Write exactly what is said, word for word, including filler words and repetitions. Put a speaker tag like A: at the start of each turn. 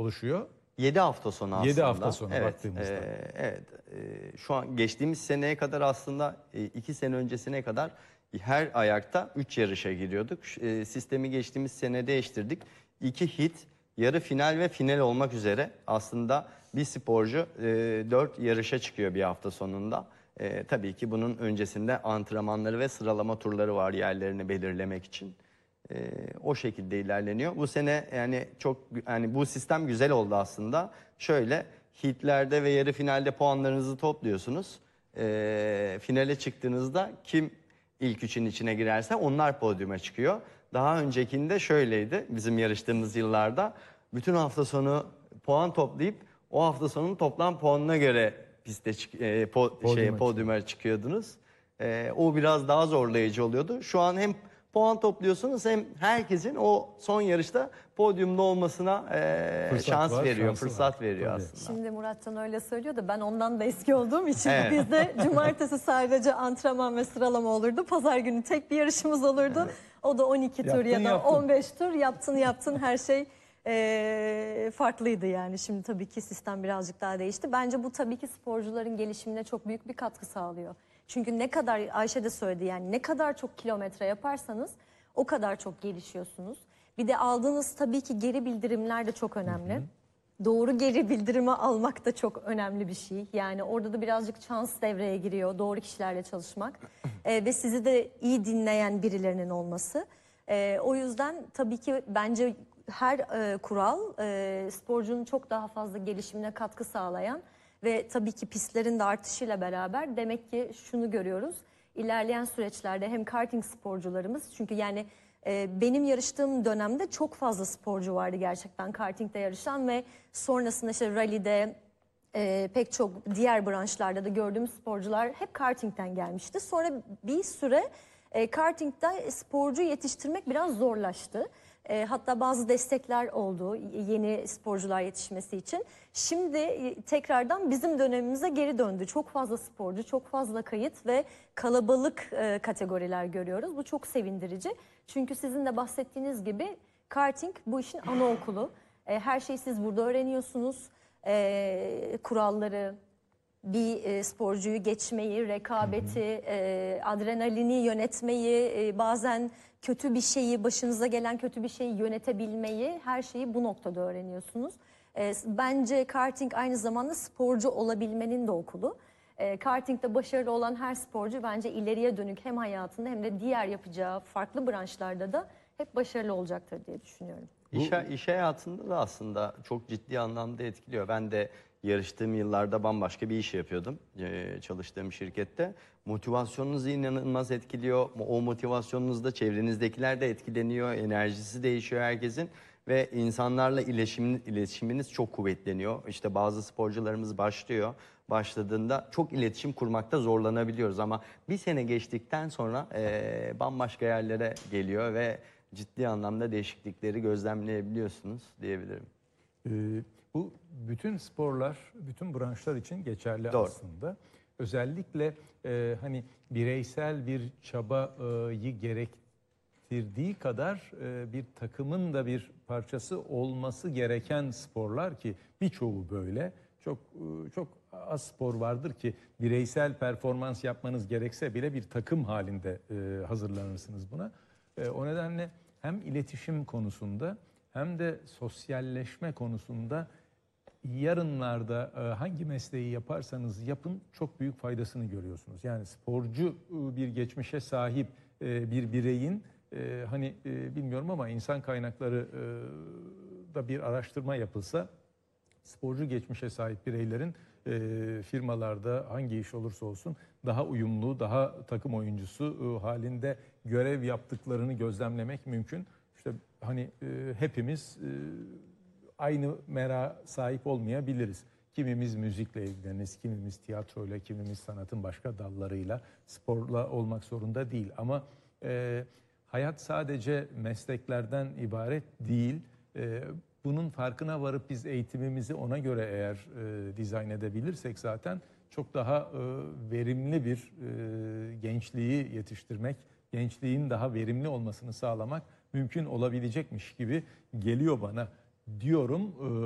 A: oluşuyor?
B: yedi hafta sonu aslında.
A: yedi hafta sonu
B: evet,
A: baktığımızda.
B: E, evet. E, şu an geçtiğimiz seneye kadar aslında e, iki sene öncesine kadar her ayakta üç yarışa giriyorduk. E, sistemi geçtiğimiz sene değiştirdik. iki hit, yarı final ve final olmak üzere aslında bir sporcu e, dört yarışa çıkıyor bir hafta sonunda. E, tabii ki bunun öncesinde antrenmanları ve sıralama turları var yerlerini belirlemek için. Ee, o şekilde ilerleniyor. Bu sene yani çok yani bu sistem güzel oldu aslında. Şöyle hitlerde ve yarı finalde puanlarınızı topluyorsunuz. Ee, finale çıktığınızda kim ilk üçün içine girerse onlar podyuma çıkıyor. Daha öncekinde şöyleydi bizim yarıştığımız yıllarda. Bütün hafta sonu puan toplayıp o hafta sonunun toplam puanına göre piste çık e, po
A: Podyuma
B: şeye,
A: çıkıyor.
B: podyuma çıkıyordunuz. Ee, o biraz daha zorlayıcı oluyordu. Şu an hem puan topluyorsunuz hem herkesin o son yarışta podyumda olmasına e,
A: Fırsat
B: şans
A: var,
B: veriyor,
A: şansı
B: fırsat
A: var.
B: veriyor
A: Tabii.
B: aslında.
C: Şimdi Muratcan öyle söylüyor da ben ondan da eski olduğum için
B: Evet.
C: bizde cumartesi sadece antrenman ve sıralama olurdu. Pazar günü tek bir yarışımız olurdu. Evet. O da on iki tur
A: Yaptın,
C: ya da
A: yaptın.
C: on beş tur yaptın yaptın her şey e, farklıydı yani. Şimdi tabii ki sistem birazcık daha değişti. Bence bu tabii ki sporcuların gelişimine çok büyük bir katkı sağlıyor. Çünkü ne kadar Ayşe de söyledi yani ne kadar çok kilometre yaparsanız o kadar çok gelişiyorsunuz. Bir de aldığınız tabii ki geri bildirimler de çok önemli. Hı hı. Doğru geri bildirimi almak da çok önemli bir şey. Yani orada da birazcık şans devreye giriyor. Doğru kişilerle çalışmak ee, ve sizi de iyi dinleyen birilerinin olması. Ee, o yüzden tabii ki bence her e, kural e, sporcunun çok daha fazla gelişimine katkı sağlayan ve tabii ki pistlerin de artışıyla beraber demek ki şunu görüyoruz. İlerleyen süreçlerde hem karting sporcularımız çünkü yani e, benim yarıştığım dönemde çok fazla sporcu vardı gerçekten kartingde yarışan ve sonrasında işte rally'de e, pek çok diğer branşlarda da gördüğüm sporcular hep kartingden gelmişti. Sonra bir süre e, kartingde sporcu yetiştirmek biraz zorlaştı. E, hatta bazı destekler oldu yeni sporcular yetişmesi için. Şimdi e, tekrardan bizim dönemimize geri döndü. Çok fazla sporcu, çok fazla kayıt ve kalabalık e, kategoriler görüyoruz. Bu çok sevindirici. Çünkü sizin de bahsettiğiniz gibi karting bu işin anaokulu. E, her şeyi siz burada öğreniyorsunuz. E, kuralları, bir e, sporcuyu geçmeyi, rekabeti, e, adrenalini yönetmeyi, e, bazen kötü bir şeyi, başınıza gelen kötü bir şeyi yönetebilmeyi, her şeyi bu noktada öğreniyorsunuz. E, bence karting aynı zamanda sporcu olabilmenin de okulu. E, kartingde başarılı olan her sporcu bence ileriye dönük hem hayatında hem de diğer yapacağı farklı branşlarda da hep başarılı olacaktır diye düşünüyorum.
B: İş, iş hayatında da aslında çok ciddi anlamda etkiliyor. Ben de yarıştığım yıllarda bambaşka bir iş yapıyordum ee, çalıştığım şirkette. Motivasyonunuzu inanılmaz etkiliyor. O motivasyonunuzda çevrenizdekiler de etkileniyor. Enerjisi değişiyor herkesin. Ve insanlarla iletişim, iletişiminiz çok kuvvetleniyor. İşte bazı sporcularımız başlıyor. Başladığında çok iletişim kurmakta zorlanabiliyoruz. Ama bir sene geçtikten sonra e, bambaşka yerlere geliyor ve ciddi anlamda değişiklikleri gözlemleyebiliyorsunuz diyebilirim.
A: Ee, bu bütün sporlar, bütün branşlar için geçerli
B: Doğru.
A: aslında. Özellikle e, hani bireysel bir çabayı gerektirdiği kadar e, bir takımın da bir parçası olması gereken sporlar ki birçoğu böyle. Çok e, çok az spor vardır ki bireysel performans yapmanız gerekse bile bir takım halinde e, hazırlanırsınız buna. E, o nedenle hem iletişim konusunda hem de sosyalleşme konusunda yarınlarda e, hangi mesleği yaparsanız yapın çok büyük faydasını görüyorsunuz. Yani sporcu e, bir geçmişe sahip e, bir bireyin e, hani e, bilmiyorum ama insan kaynakları e, da bir araştırma yapılsa sporcu geçmişe sahip bireylerin e, firmalarda hangi iş olursa olsun daha uyumlu, daha takım oyuncusu e, halinde görev yaptıklarını gözlemlemek mümkün. İşte hani e, hepimiz e, aynı merak sahip olmayabiliriz. Kimimiz müzikle ilgileniriz, kimimiz tiyatroyla, kimimiz sanatın başka dallarıyla, sporla olmak zorunda değil. Ama e, hayat sadece mesleklerden ibaret değil. E, bunun farkına varıp biz eğitimimizi ona göre eğer e, dizayn edebilirsek zaten çok daha e, verimli bir e, gençliği yetiştirmek, gençliğin daha verimli olmasını sağlamak mümkün olabilecekmiş gibi geliyor bana diyorum.